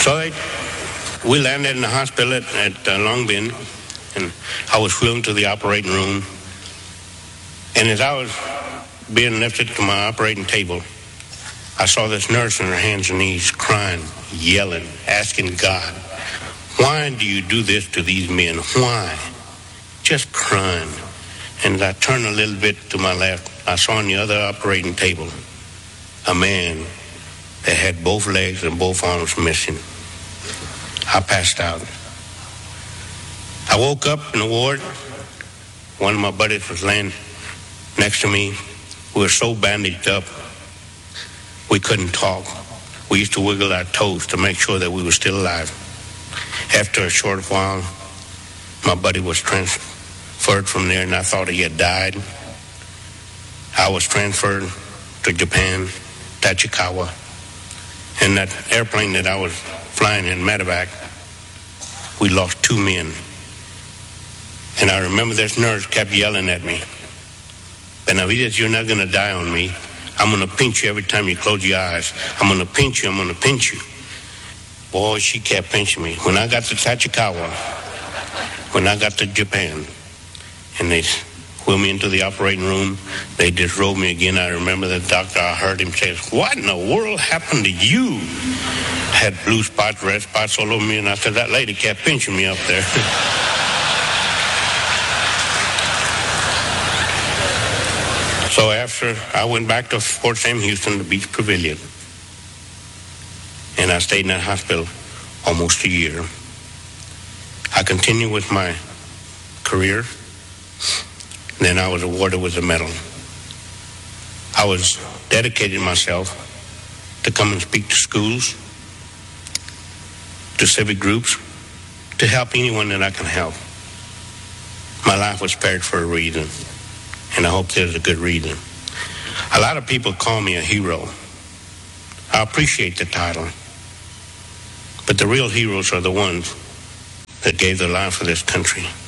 So we landed in the hospital at Long Bend, and I was wheeled to the operating room. And as I was being lifted to my operating table, I saw this nurse on her hands and knees crying, yelling, asking God, why do you do this to these men? Why? Just crying. And as I turned a little bit to my left, I saw on the other operating table a man that had both legs and both arms missing. I passed out. I woke up in the ward. One of my buddies was laying next to me. We were so bandaged up, we couldn't talk. We used to wiggle our toes to make sure that we were still alive. After a short while, my buddy was transferred from there, and I thought he had died. I was transferred to Japan, Tachikawa, and that airplane that I was flying in medevac, we lost 2 men. And I remember this nurse kept yelling at me, Benavides, you're not going to die on me. I'm going to pinch you every time you close your eyes. I'm going to pinch you. I'm going to pinch you. Boy, she kept pinching me. When I got to Tachikawa, when I got to Japan, and they wheeled me into the operating room, they disrobed me again. I remember the doctor, I heard him say, what in the world happened to you? Had blue spots, red spots all over me, and I said, that lady kept pinching me up there. So after I went back to Fort Sam Houston, the Beach Pavilion, and I stayed in that hospital almost a year. I continued with my career. Then I was awarded with a medal. I was dedicating myself to come and speak to schools, to civic groups, to help anyone that I can help. My life was spared for a reason, and I hope there's a good reason. A lot of people call me a hero. I appreciate the title, but the real heroes are the ones that gave their life for this country.